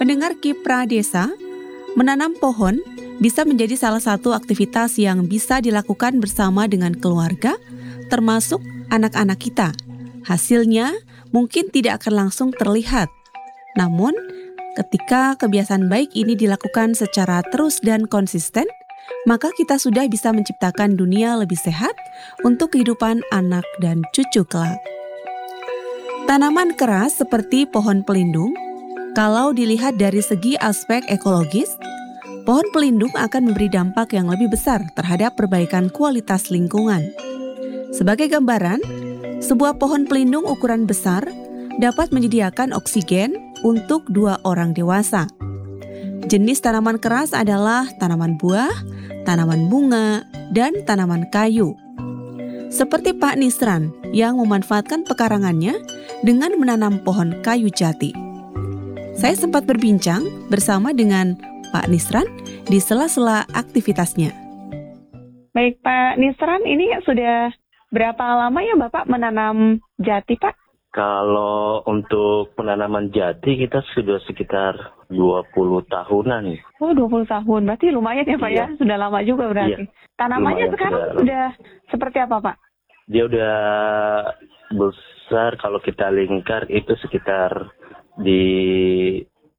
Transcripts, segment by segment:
Pendengar Kipra Desa, menanam pohon bisa menjadi salah satu aktivitas yang bisa dilakukan bersama dengan keluarga, termasuk anak-anak kita. Hasilnya mungkin tidak akan langsung terlihat. Namun, ketika kebiasaan baik ini dilakukan secara terus dan konsisten, maka kita sudah bisa menciptakan dunia lebih sehat untuk kehidupan anak dan cucu kelak. Tanaman keras seperti pohon pelindung, kalau dilihat dari segi aspek ekologis, pohon pelindung akan memberi dampak yang lebih besar terhadap perbaikan kualitas lingkungan. Sebagai gambaran, sebuah pohon pelindung ukuran besar dapat menyediakan oksigen untuk 2 orang dewasa. Jenis tanaman keras adalah tanaman buah, tanaman bunga, dan tanaman kayu. Seperti Pak Nisran yang memanfaatkan pekarangannya dengan menanam pohon kayu jati. Saya sempat berbincang bersama dengan Pak Nisran di sela-sela aktivitasnya. Baik Pak Nisran, ini sudah berapa lama ya Bapak menanam jati Pak? Kalau untuk penanaman jati kita sudah sekitar 20 tahunan. Oh 20 tahun, berarti lumayan ya Pak ya? Sudah lama juga berarti. Iya. Tanamannya Lumayan, sekarang sudah seperti apa Pak? Dia udah besar, kalau kita lingkar itu sekitar di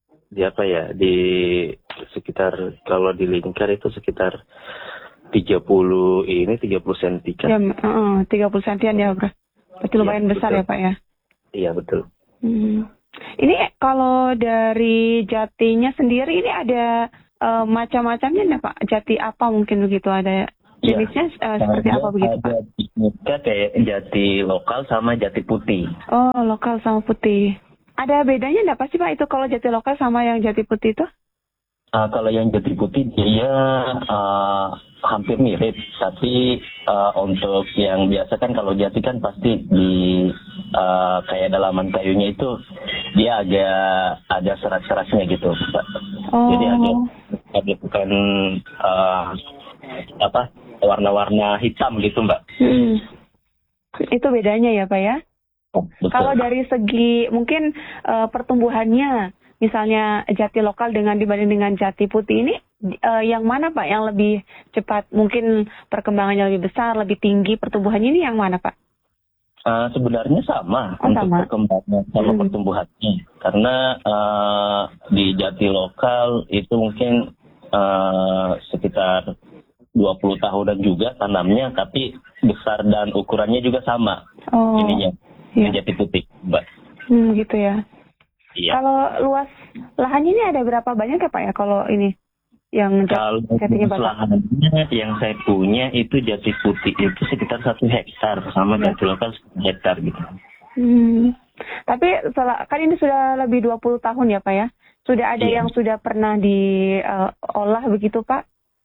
sekitar, kalau di lingkar itu sekitar 30 cm kan? Ya, 30 sentian ya Bro. Berarti lumayan besar betul. ya Pak ya? Iya betul. Ini kalau dari jatinya sendiri ini ada macam-macamnya ya Pak? Jati apa mungkin begitu, ada jenisnya seperti apa begitu Pak? Ada kayak jati lokal sama jati putih. Oh lokal sama putih. Ada bedanya enggak pasti Pak itu kalau jati lokal sama yang jati putih itu? Kalau yang jati putih dia hampir mirip, tapi untuk yang biasa kan kalau jati kan pasti di kayak dalaman kayunya itu dia agak ada serat-seratnya gitu, Pak. Oh. Jadi ada bukan warna-warna hitam gitu, Mbak. Itu bedanya ya Pak ya? Betul. Kalau dari segi mungkin pertumbuhannya, misalnya jati lokal dibanding dengan jati putih ini, yang mana Pak yang lebih cepat? Mungkin perkembangannya lebih besar, lebih tinggi pertumbuhannya, ini yang mana Pak? Sebenarnya sama untuk sama. perkembangan sama pertumbuhannya. Karena di jati lokal itu mungkin sekitar 20 tahunan juga tanamnya, tapi besar dan ukurannya juga sama. Ininya. Iya. Jati putih, Mbak. Gitu ya. Iya. Kalau luas lahannya ini ada berapa banyak ya Pak ya kalau ini yang jatinya Bapak? Lahannya yang saya punya itu jati putih itu sekitar 1 hektar sama jati lokal 1 hektar gitu. Tapi kan ini sudah lebih 20 tahun ya Pak ya? Sudah ada yang sudah pernah diolah begitu Pak?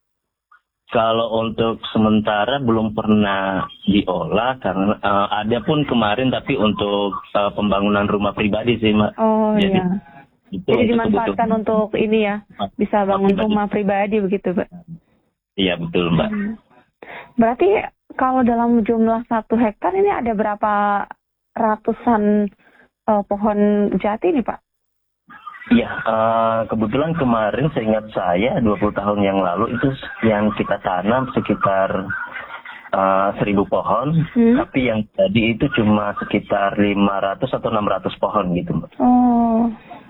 Kalau untuk sementara belum pernah diolah, karena ada pun kemarin tapi untuk pembangunan rumah pribadi sih, Mbak. Oh jadi, iya. Jadi dimanfaatkan untuk ini ya, bisa bangun rumah pribadi begitu, Pak. Iya betul, Mbak. Berarti kalau dalam jumlah 1 hektar ini ada berapa ratusan pohon jati nih, Pak? Iya, kebetulan kemarin seingat saya 20 tahun yang lalu itu yang kita tanam sekitar 1.000 pohon, tapi yang tadi itu cuma sekitar 500 atau 600 pohon gitu, Mbak. Oh.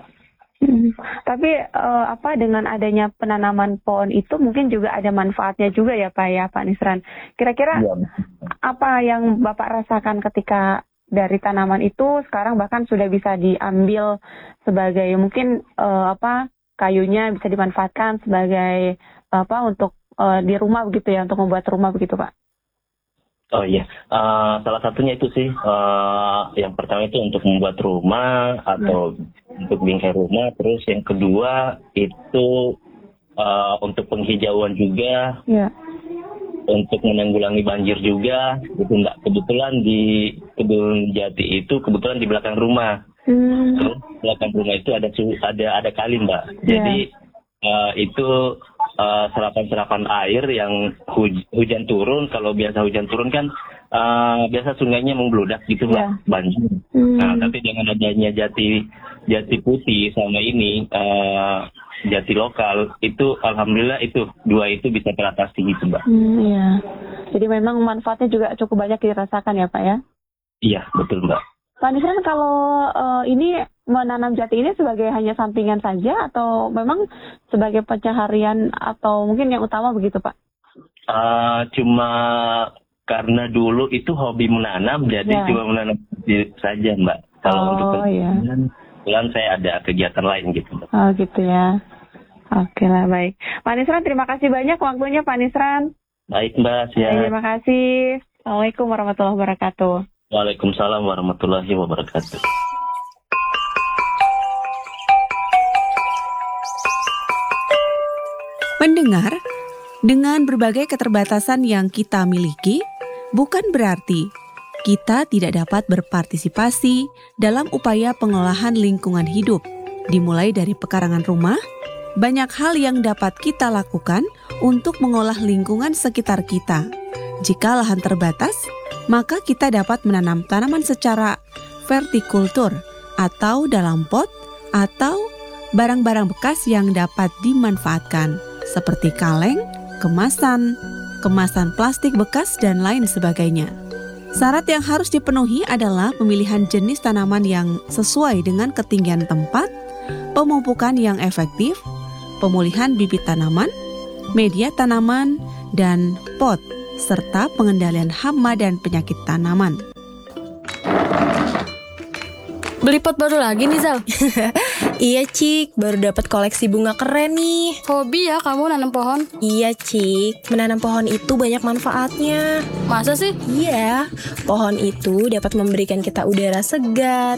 Tapi dengan adanya penanaman pohon itu mungkin juga ada manfaatnya juga ya Pak ya, Pak Nisran. Kira-kira apa yang Bapak rasakan ketika dari tanaman itu sekarang bahkan sudah bisa diambil sebagai mungkin kayunya bisa dimanfaatkan sebagai untuk di rumah begitu ya, untuk membuat rumah begitu Pak? Oh iya, salah satunya itu sih, yang pertama itu untuk membuat rumah atau untuk bingkai rumah, terus yang kedua itu untuk penghijauan juga, untuk menanggulangi banjir juga, gitu Mbak. Kebetulan di kebun jati itu kebetulan di belakang rumah, terus belakang rumah itu ada kali Mbak, jadi itu serapan-serapan air yang hujan turun. Kalau biasa hujan turun kan biasa sungainya membludak gitu Mbak, banjir. Nah, tapi dengan adanya jati putih sama ini jati lokal itu alhamdulillah itu dua itu bisa teratasi gitu Mbak. Iya. Jadi memang manfaatnya juga cukup banyak dirasakan ya Pak ya? Iya betul Mbak. Pak Nisran, kalau ini menanam jati ini sebagai hanya sampingan saja atau memang sebagai pencaharian atau mungkin yang utama begitu Pak? Cuma karena dulu itu hobi menanam, jadi cuma menanam saja Mbak. Kalau untuk kebetulan saya ada kegiatan lain gitu Mbak. Oh gitu ya. Oke lah, baik. Pak Nisran, terima kasih banyak waktunya Pak Nisran. Baik Mbak, siap. Terima kasih. Assalamualaikum warahmatullahi wabarakatuh. Waalaikumsalam warahmatullahi wabarakatuh. Mendengar, dengan berbagai keterbatasan yang kita miliki, bukan berarti kita tidak dapat berpartisipasi dalam upaya pengolahan lingkungan hidup. Dimulai dari pekarangan rumah, banyak hal yang dapat kita lakukan untuk mengolah lingkungan sekitar kita. Jika lahan terbatas, maka kita dapat menanam tanaman secara vertikultur atau dalam pot atau barang-barang bekas yang dapat dimanfaatkan seperti kaleng, kemasan plastik bekas dan lain sebagainya. Syarat yang harus dipenuhi adalah pemilihan jenis tanaman yang sesuai dengan ketinggian tempat, pemupukan yang efektif, pemulihan bibit tanaman, media tanaman, dan pot, serta pengendalian hama dan penyakit tanaman. Beli pot baru lagi nih Zal? Iya Cik, baru dapat koleksi bunga keren nih. Hobi ya kamu nanam pohon? Iya Cik, menanam pohon itu banyak manfaatnya. Masa sih? Iya, pohon itu dapat memberikan kita udara segar,